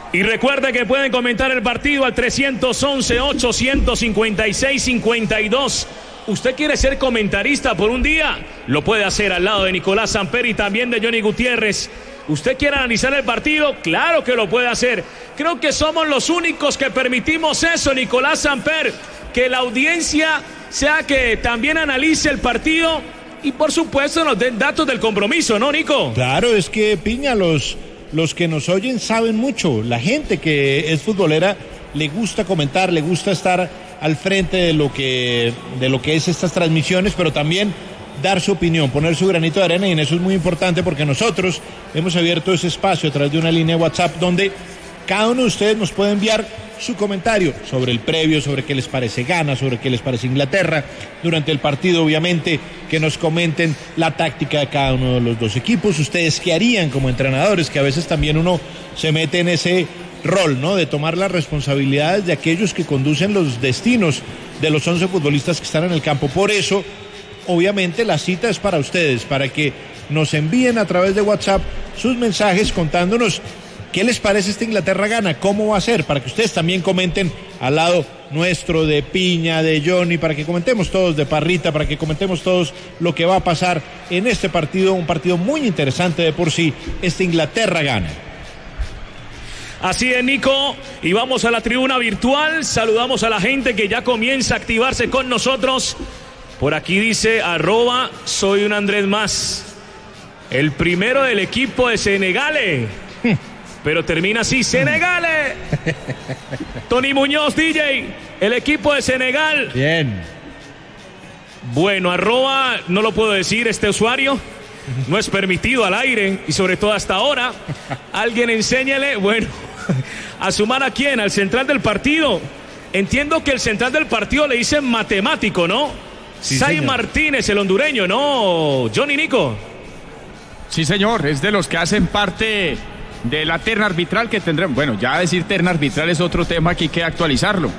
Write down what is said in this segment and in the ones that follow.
Y recuerde que pueden comentar el partido al 311-856-52. ¿Usted quiere ser comentarista por un día? Lo puede hacer al lado de Nicolás Samper y también de Johnny Gutiérrez. ¿Usted quiere analizar el partido? Claro que lo puede hacer. Creo que somos los únicos que permitimos eso, Nicolás Samper, que la audiencia sea que también analice el partido y por supuesto nos den datos del compromiso, ¿no, Nico? Claro, es que Piña, los que nos oyen saben mucho. La gente que es futbolera le gusta comentar, le gusta estar al frente de lo que es estas transmisiones, pero también dar su opinión, poner su granito de arena, y en eso es muy importante porque nosotros hemos abierto ese espacio a través de una línea de WhatsApp donde cada uno de ustedes nos puede enviar su comentario sobre el previo, sobre qué les parece Ghana, sobre qué les parece Inglaterra durante el partido, obviamente, que nos comenten la táctica de cada uno de los dos equipos, ustedes qué harían como entrenadores, que a veces también uno se mete en ese rol, ¿no?, de tomar las responsabilidades de aquellos que conducen los destinos de los 11 futbolistas que están en el campo. Por eso, obviamente, la cita es para ustedes, para que nos envíen a través de WhatsApp sus mensajes contándonos qué les parece esta Inglaterra-Ghana, cómo va a ser, para que ustedes también comenten al lado nuestro, de Piña, de Johnny, para que comentemos todos, de Parrita, para que comentemos todos lo que va a pasar en este partido, un partido muy interesante de por sí, esta Inglaterra-Ghana. Así es, Nico, y vamos a la tribuna virtual, saludamos a la gente que ya comienza a activarse con nosotros. Por aquí dice, @soy un Andrés más, el primero del equipo de Senegale, pero termina así, Senegale. Tony Muñoz, DJ, el equipo de Senegal. Bien. Bueno, no lo puedo decir, este usuario no es permitido al aire, y sobre todo hasta ahora. Alguien enséñele, bueno, a sumar a quién, al central del partido. Entiendo que el central del partido le dicen matemático, ¿no? Sí, Sai Martínez, el hondureño, ¿no, Johnny, Nico? Sí, señor, es de los que hacen parte de la terna arbitral que tendremos. Bueno, ya decir terna arbitral es otro tema que hay que actualizarlo.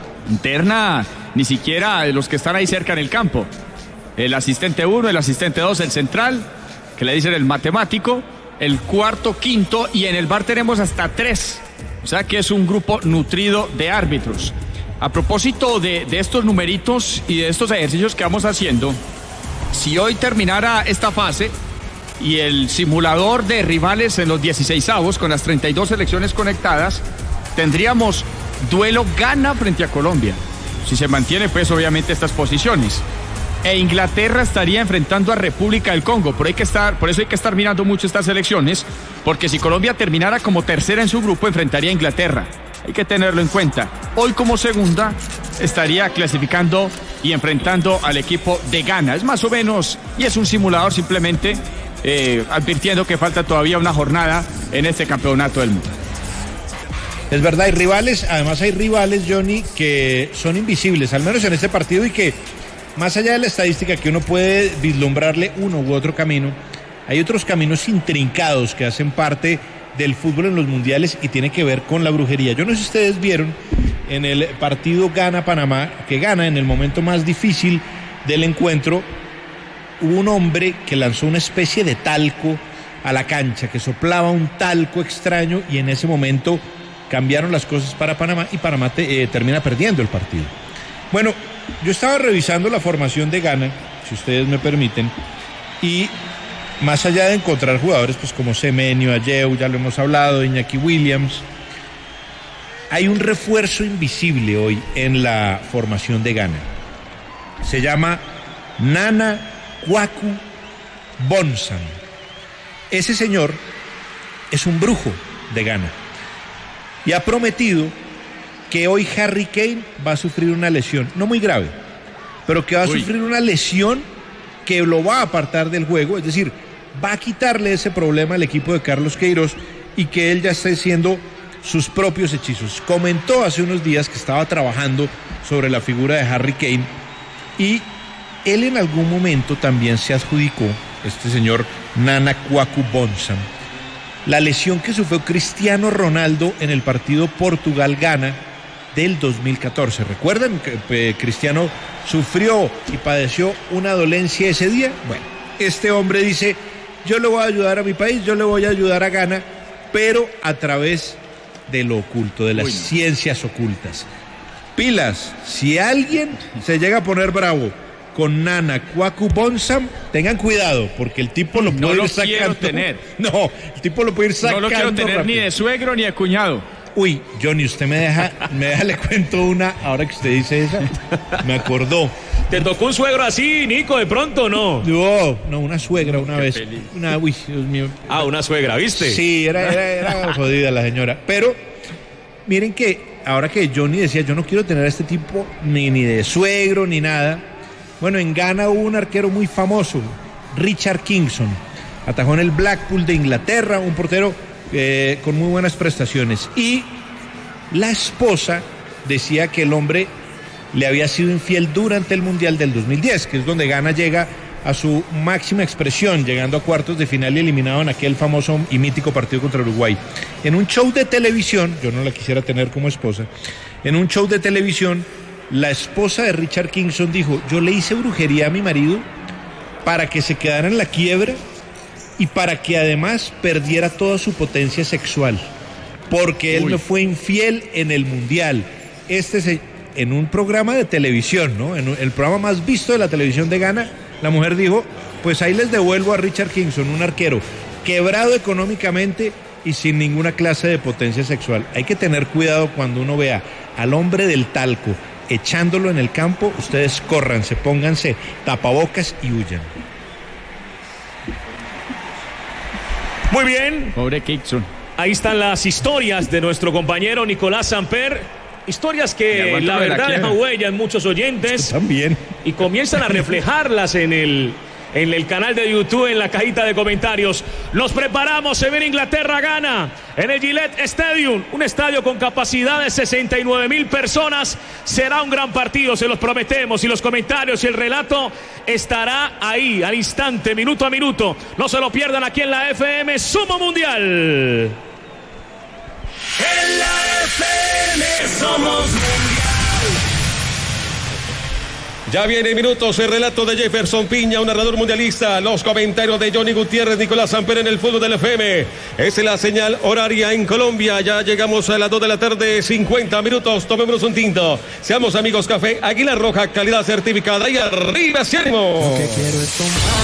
Terna, ni siquiera de los que están ahí cerca en el campo. El asistente 1, el asistente 2, el central, que le dicen el matemático, el cuarto, quinto, y en el VAR tenemos hasta 3. O sea que es un grupo nutrido de árbitros. A propósito de estos numeritos y de estos ejercicios que vamos haciendo, si hoy terminara esta fase y el simulador de rivales en los 16avos con las 32 selecciones conectadas, tendríamos duelo Ghana frente a Colombia, si se mantiene pues obviamente estas posiciones, e Inglaterra estaría enfrentando a República del Congo. Por eso hay que estar mirando mucho estas selecciones, porque si Colombia terminara como tercera en su grupo, enfrentaría a Inglaterra. Hay que tenerlo en cuenta. Hoy como segunda estaría clasificando y enfrentando al equipo de Ghana. Es más o menos, y es un simulador simplemente, advirtiendo que falta todavía una jornada en este campeonato del mundo. Es verdad, hay rivales, además hay rivales, Johnny, que son invisibles, al menos en este partido, y que más allá de la estadística que uno puede vislumbrarle uno u otro camino, hay otros caminos intrincados que hacen parte del fútbol en los mundiales y tiene que ver con la brujería. Yo no sé si ustedes vieron en el partido Ghana-Panamá, que Ghana en el momento más difícil del encuentro, hubo un hombre que lanzó una especie de talco a la cancha, que soplaba un talco extraño, y en ese momento cambiaron las cosas para Panamá, y Panamá termina perdiendo el partido. Bueno, yo estaba revisando la formación de Ghana, si ustedes me permiten, y más allá de encontrar jugadores pues como Semenyo, Ayew, ya lo hemos hablado, Iñaki Williams, hay un refuerzo invisible hoy en la formación de Ghana. Se llama Nana Kwaku Bonsam. Ese señor es un brujo de Ghana y ha prometido que hoy Harry Kane va a sufrir una lesión, no muy grave, pero que va a sufrir una lesión que lo va a apartar del juego, es decir, va a quitarle ese problema al equipo de Carlos Queiroz, y que él ya está haciendo sus propios hechizos. Comentó hace unos días que estaba trabajando sobre la figura de Harry Kane, y él en algún momento también se adjudicó, este señor Nana Kwaku Bonsam, la lesión que sufrió Cristiano Ronaldo en el partido Portugal-Ghana del 2014. ¿Recuerdan que Cristiano sufrió y padeció una dolencia ese día? Bueno, este hombre dice, yo le voy a ayudar a mi país, yo le voy a ayudar a Ghana, pero a través de lo oculto, de las ciencias ocultas. Pilas, si alguien se llega a poner bravo con Nana Kwaku Bonsam, tengan cuidado, porque el tipo lo puede ir sacando. No lo quiero tener. No, el tipo lo puede ir sacando. No lo quiero tener rápido. ni de suegro ni de cuñado. Uy, Johnny, usted me deja, le cuento una, ahora que usted dice esa, me acordó. ¿Te tocó un suegro así, Nico, de pronto o no? No, una suegra una vez. Uy, Dios mío. Una suegra, ¿viste? Sí, era jodida la señora. Pero, miren que, ahora que Johnny decía, yo no quiero tener a este tipo ni de suegro, ni nada. Bueno, en Ghana hubo un arquero muy famoso, Richard Kingson. Atajó en el Blackpool de Inglaterra, un portero con muy buenas prestaciones. Y la esposa decía que el hombre le había sido infiel durante el Mundial del 2010, que es donde Ghana llega a su máxima expresión, llegando a cuartos de final y eliminado en aquel famoso y mítico partido contra Uruguay. En un show de televisión, yo no la quisiera tener como esposa, en un show de televisión, la esposa de Richard Kingson dijo, yo le hice brujería a mi marido para que se quedara en la quiebra y para que además perdiera toda su potencia sexual, porque él me fue infiel en el Mundial. En un programa de televisión, ¿no? En el programa más visto de la televisión de Ghana, la mujer dijo, pues ahí les devuelvo a Richard Kingson, un arquero quebrado económicamente y sin ninguna clase de potencia sexual. Hay que tener cuidado cuando uno vea al hombre del talco echándolo en el campo, ustedes córranse, pónganse tapabocas y huyan. Muy bien. Pobre Kingson. Ahí están las historias de nuestro compañero Nicolás Samper. Historias que la verdad dejan huella en muchos oyentes. También. Y comienzan a reflejarlas en el canal de YouTube, en la cajita de comentarios. Nos preparamos, se viene Inglaterra, Ghana, en el Gillette Stadium, un estadio con capacidad de 69,000 personas. Será un gran partido, se los prometemos. Y los comentarios y el relato estará ahí, al instante, minuto a minuto. No se lo pierdan aquí en la FM Sumo Mundial. En la FM somos mundial. Ya viene minutos el relato de Jefferson Piña, un narrador mundialista. Los comentarios de Johnny Gutiérrez, Nicolás Samper en el fútbol del FM. Es la señal horaria en Colombia. Ya llegamos a las 2 de la tarde, 50 minutos. Tomémonos un tinto. Seamos amigos, café Águila Roja, calidad certificada. Y arriba, ¡sí, ánimo! Lo que quiero es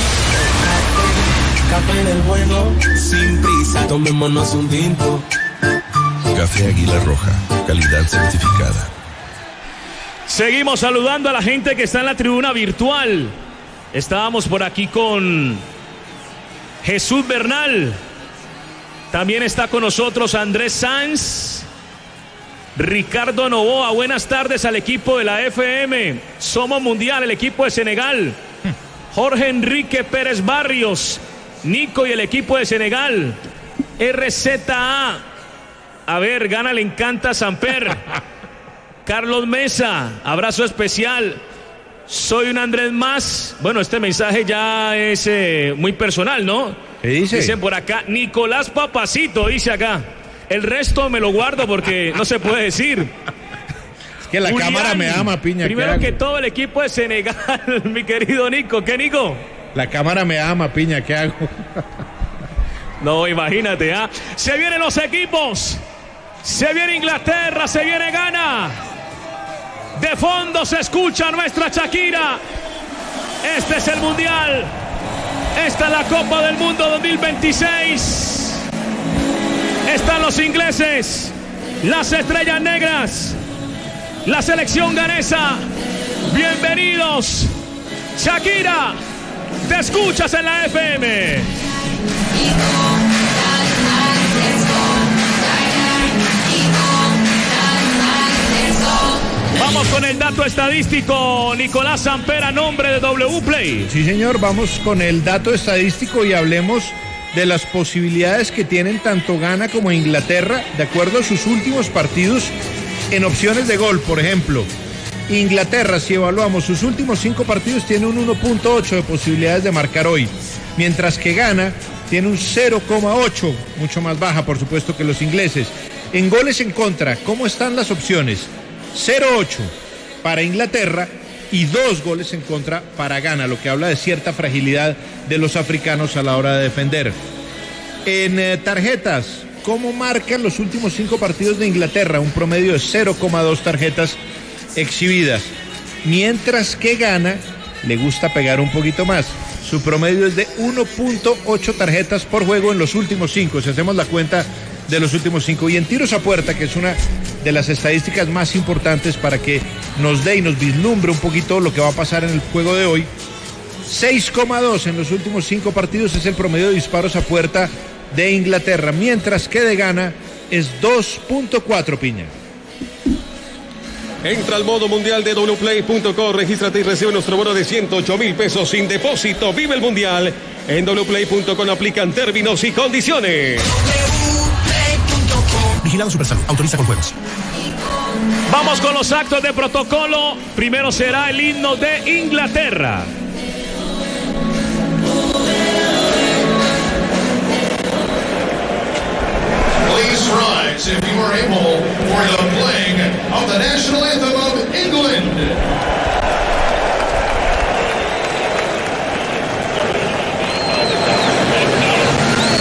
tomar café del bueno, sin prisa. Tomémonos un tinto. Café Águila Roja, calidad certificada. Seguimos saludando a la gente que está en la tribuna virtual. Estábamos por aquí con Jesús Bernal. También está con nosotros Andrés Sanz, Ricardo Novoa. Buenas tardes al equipo de la FM Somos Mundial, el equipo de Senegal. Jorge Enrique Pérez Barrios, Nico y el equipo de Senegal. RZA. A ver, Ghana le encanta Samper. Carlos Mesa, abrazo especial. Soy un Andrés más. Bueno, este mensaje ya es muy personal, ¿no? ¿Qué dice? Dicen por acá, Nicolás Papacito, dice acá. El resto me lo guardo porque no se puede decir. Es que la Julián, cámara me ama, Piña. Primero que todo el equipo de Senegal, mi querido Nico. ¿Qué, Nico? La cámara me ama, Piña, ¿qué hago? No, imagínate, ¿ah? Se vienen los equipos. Se viene Inglaterra, se viene Ghana. De fondo se escucha nuestra Shakira. Este es el Mundial. Esta es la Copa del Mundo 2026. Están los ingleses, las estrellas negras, la selección ganesa. Bienvenidos. Shakira, te escuchas en la FM. Vamos con el dato estadístico, Nicolás Samper, a nombre de W Play. Sí, señor, vamos con el dato estadístico y hablemos de las posibilidades que tienen tanto Ghana como Inglaterra, de acuerdo a sus últimos partidos en opciones de gol. Por ejemplo, Inglaterra, si evaluamos sus últimos 5 partidos, tiene un 1.8 de posibilidades de marcar hoy, mientras que Ghana tiene un 0.8, mucho más baja, por supuesto, que los ingleses. En goles en contra, ¿cómo están las opciones? 0.8 para Inglaterra y 2 goles en contra para Ghana, lo que habla de cierta fragilidad de los africanos a la hora de defender. En tarjetas, cómo marcan los últimos 5 partidos de Inglaterra, un promedio de 0,2 tarjetas exhibidas. Mientras que Ghana le gusta pegar un poquito más. Su promedio es de 1.8 tarjetas por juego en los últimos 5, si hacemos la cuenta de los últimos 5. Y en tiros a puerta, que es una de las estadísticas más importantes para que nos dé y nos vislumbre un poquito lo que va a pasar en el juego de hoy, 6,2 en los últimos 5 partidos es el promedio de disparos a puerta de Inglaterra, mientras que de Ghana es 2.4, Piña. Entra al modo mundial de wplay.co, regístrate y recibe nuestro bono de 108.000 pesos sin depósito. Vive el mundial. En wplay.com aplican términos y condiciones. Vigilado Supersalud, autoriza con juegos. Vamos con los actos de protocolo. Primero será el himno de Inglaterra. Please rise if you are able for the playing of the national anthem